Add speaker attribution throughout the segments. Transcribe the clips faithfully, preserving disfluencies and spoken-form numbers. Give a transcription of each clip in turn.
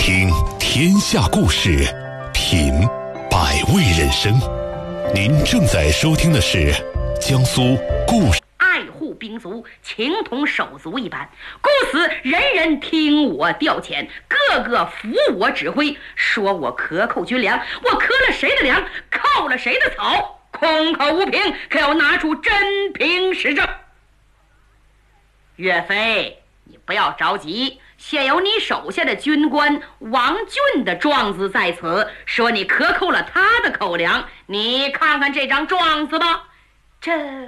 Speaker 1: 听天下故事，品百味人生。您正在收听的是江苏故事。
Speaker 2: 爱护兵卒，情同手足一般，故此人人听我调遣，个个服我指挥，说我克扣军粮，我克了谁的粮，扣了谁的草，空口无凭，可要拿出真凭实证。岳飞，你不要着急，现有你手下的军官王俊的状子在此，说你克扣了他的口粮，你看看这张状子吧。这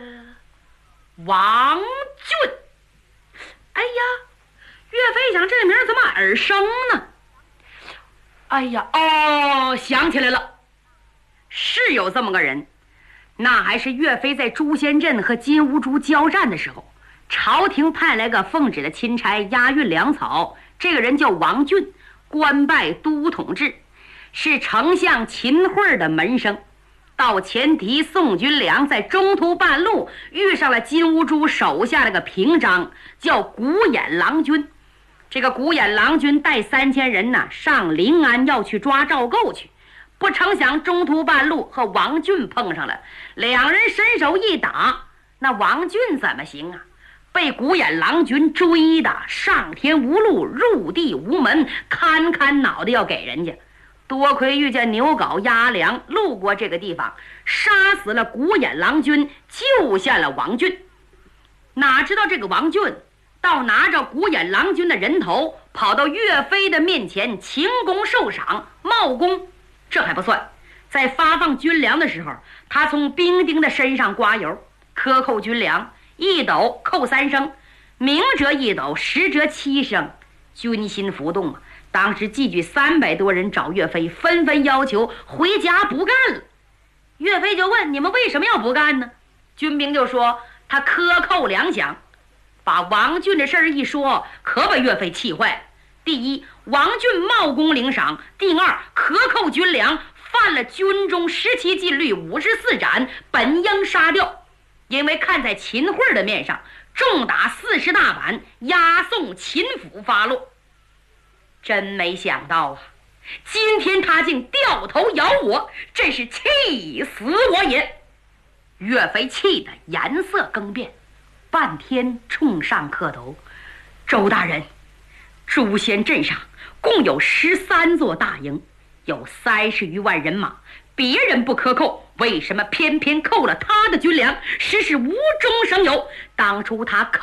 Speaker 2: 王俊，哎呀，岳飞想这名怎么耳生呢？哎呀，哦，想起来了，是有这么个人，那还是岳飞在朱仙镇和金兀术交战的时候，朝廷派来个奉旨的钦差押运粮草，这个人叫王俊，官拜都统制，是丞相秦桧的门生。到前提送军粮，在中途半路遇上了金兀术手下那个平章，叫古眼郎君。这个古眼郎君带三千人呢，上临安要去抓赵构去，不成想中途半路和王俊碰上了，两人伸手一打，那王俊怎么行啊？被古眼郎君追的上天无路，入地无门，堪堪脑袋要给人家。多亏遇见牛皋押粮路过这个地方，杀死了古眼郎君，救下了王俊。哪知道这个王俊倒拿着古眼郎君的人头，跑到岳飞的面前请功受赏，冒功。这还不算，在发放军粮的时候，他从兵丁的身上刮油，克扣军粮，一斗扣三升，明折一斗，实折七升，军心浮动啊。当时聚聚三百多人找岳飞，纷纷要求回家不干了。岳飞就问：你们为什么要不干呢？军兵就说他克扣粮饷。把王俊的事儿一说，可把岳飞气坏了。第一，王俊冒功领赏；第二，克扣军粮，犯了军中十七禁律五十四斩，本应杀掉。因为看在秦桧的面上，重打四十大板，押送秦府发落。真没想到啊，今天他竟掉头咬我，真是气死我也。岳飞气得颜色更变，半天冲上磕头：周大人，朱仙镇上共有十三座大营，有三十余万人马，别人不克扣，为什么偏偏扣了他的军粮？实是无中生有。当初他扣